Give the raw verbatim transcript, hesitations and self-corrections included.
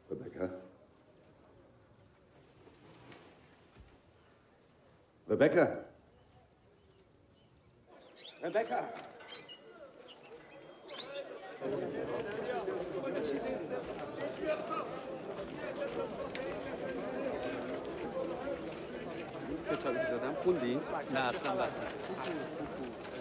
Rebecca? Rebecca? Rebecca? کتابی که دادم خوندی؟ نه اصلا وقت